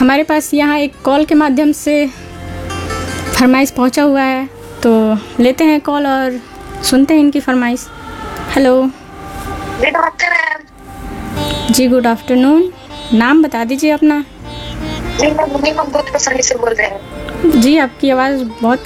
हमारे पास यहाँ एक कॉल के माध्यम से फरमाइश पहुँचा हुआ है, तो लेते हैं कॉल और सुनते हैं इनकी फरमाइश। Hello good afternoon. जी, गुड आफ्टरनून। नाम बता दीजिए अपना। जी मैं मुन्नी मोहम्मद पसंदी से बोल रहे हैं। जी, आपकी आवाज़ बहुत